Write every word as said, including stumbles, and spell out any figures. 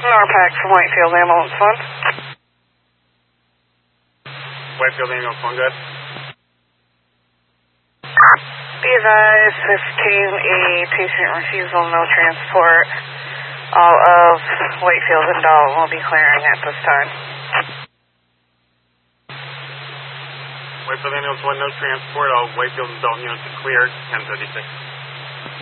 Norpac from Whitefield Ambulance one. Whitefield Ambulance one, good. Be advised, fifteen E, patient refusal, no transport. All of Whitefield and Dalton will be clearing at this time. Whitefield Ambulance one, no transport. All Whitefield and Dalton units are cleared, ten thirty-six.